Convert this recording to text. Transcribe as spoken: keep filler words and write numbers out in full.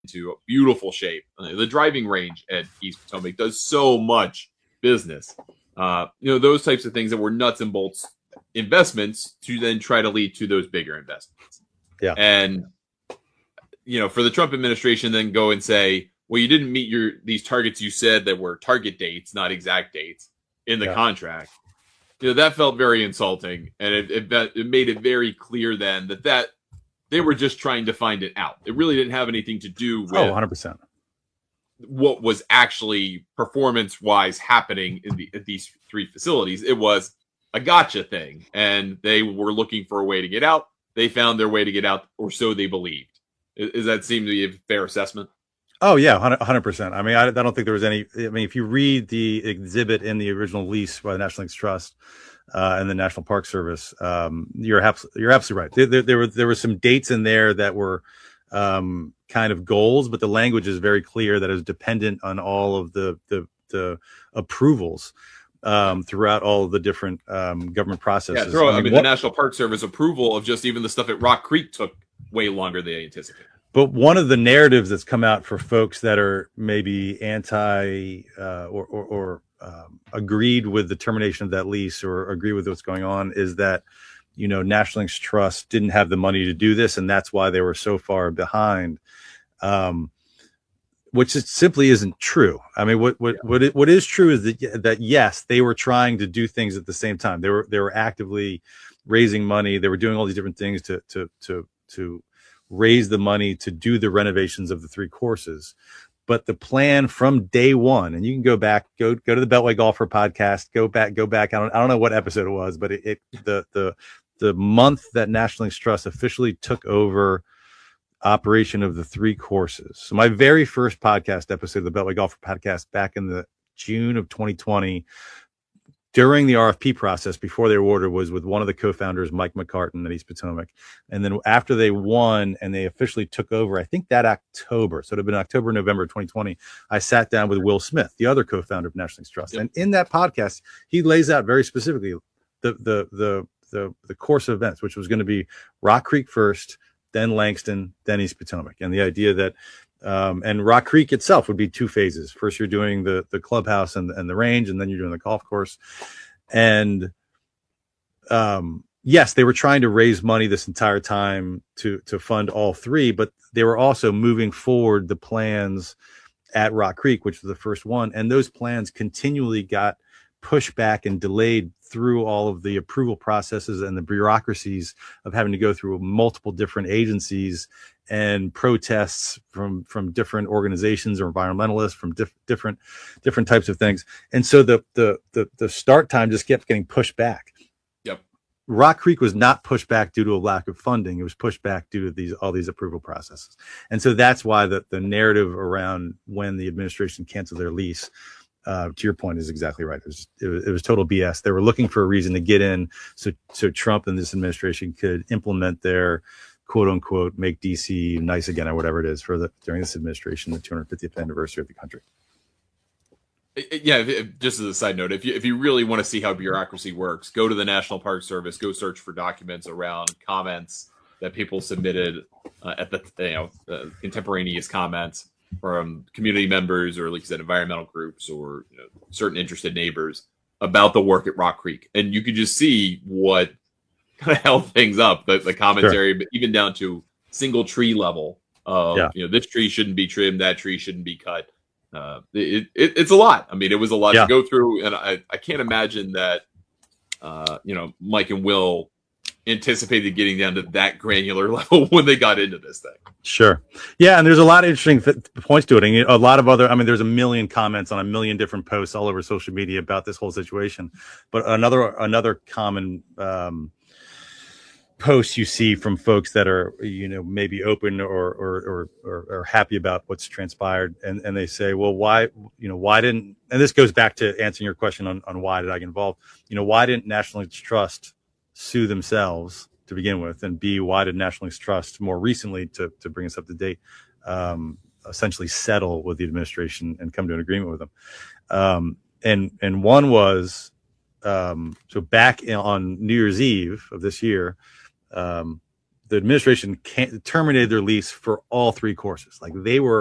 into a beautiful shape. Uh, the driving range at East Potomac does so much business. Uh, you know, those types of things that were nuts and bolts investments to then try to lead to those bigger investments. Yeah. And, you know, for the Trump administration, then go and say, well, you didn't meet your these targets you said that were target dates, not exact dates in the Yeah. contract. You know, that felt very insulting. And it, it, it made it very clear then that, that they were just trying to find it out. It really didn't have anything to do with oh, one hundred percent what was actually performance-wise happening in the, at these three facilities. It was a gotcha thing, and they were looking for a way to get out. They found their way to get out, or so they believed. Does that seem to be a fair assessment? Oh, yeah, one hundred percent. I mean, I, I don't think there was any. I mean, if you read the exhibit in the original lease by the National Links Trust uh, and the National Park Service, um, you're, abs- you're absolutely right. There, there, there, were, there were some dates in there that were um, kind of goals, but the language is very clear that is dependent on all of the, the, the approvals um, throughout all of the different um, government processes. Yeah, throw, I mean, I mean what, the National Park Service approval of just even the stuff at Rock Creek took way longer than they anticipated. But one of the narratives that's come out for folks that are maybe anti uh, or, or, or um, agreed with the termination of that lease or agree with what's going on is that, you know, National Links Trust didn't have the money to do this, and that's why they were so far behind, um, which it simply isn't true. I mean, what what yeah. what, it, what is true is that that yes, they were trying to do things at the same time. They were they were actively raising money. They were doing all these different things to to to to raise the money to do the renovations of the three courses. But the plan from day one, and you can go back, go go to the Beltway Golfer podcast, go back, go back. I don't I don't know what episode it was, but it, it the the the month that National Links Trust officially took over operation of the three courses. So my very first podcast episode of the Beltway Golfer podcast back in the June of twenty twenty, during the R F P process before they were awarded, was with one of the co-founders, Mike McCartan at East Potomac. And then after they won and they officially took over, I think that October, so it had been October, November twenty twenty, I sat down with Will Smith, the other co-founder of National Links Trust. Yep. And in that podcast, he lays out very specifically the, the, the, the, the course of events, which was going to be Rock Creek first, then Langston, then East Potomac. And the idea that, um, and Rock Creek itself would be two phases. First, you're doing the, the clubhouse and, and the range, and then you're doing the golf course. And, um, yes, they were trying to raise money this entire time to, to fund all three, but they were also moving forward the plans at Rock Creek, which was the first one. And those plans continually got pushed back and delayed through all of the approval processes and the bureaucracies of having to go through multiple different agencies and protests from, from different organizations or environmentalists from diff, different, different types of things. And so the, the, the, the start time just kept getting pushed back. Yep. Rock Creek was not pushed back due to a lack of funding. It was pushed back due to these, all these approval processes. And so that's why the, the narrative around when the administration canceled their lease, Uh, to your point, is exactly right. It was, it was, it was total B S. They were looking for a reason to get in so, so Trump and this administration could implement their quote unquote, make D C nice again or whatever it is for the, during this administration, the two hundred fiftieth anniversary of the country. Yeah. Just as a side note, if you, if you really want to see how bureaucracy works, go to the National Park Service, go search for documents around comments that people submitted uh, at the, you know, uh, contemporaneous comments from community members, or like you said, environmental groups, or you know, certain interested neighbors about the work at Rock Creek. And you could just see what kind of held things up, the, the commentary, sure. But even down to single tree level of, yeah. you know, this tree shouldn't be trimmed, that tree shouldn't be cut. Uh, it, it, it's a lot. I mean, it was a lot yeah. to go through. And I, I can't imagine that, uh, you know, Mike and Will anticipated getting down to that granular level when they got into this thing. Sure. Yeah. And there's a lot of interesting f- points to it. And a lot of other, I mean, there's a million comments on a million different posts all over social media about this whole situation. But another, another common, um, posts you see from folks that are, you know, maybe open or, or, or, or, or happy about what's transpired. And, and they say, well, why, you know, why didn't, and this goes back to answering your question on, on why did I get involved? You know, why didn't National Links Trust sue themselves to begin with, and B, why did National Links Trust more recently, to, to bring us up to date, um, essentially settle with the administration and come to an agreement with them? Um, and, and one was, um, so back in, on New Year's Eve of this year, um, the administration can't terminated their lease for all three courses. Like they were